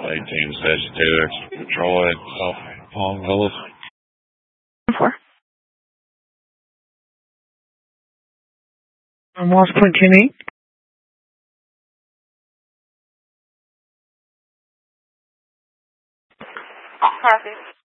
18 Sagittarius, Troy, South Palm Villas. 4. Lost Point Kenny. Copy.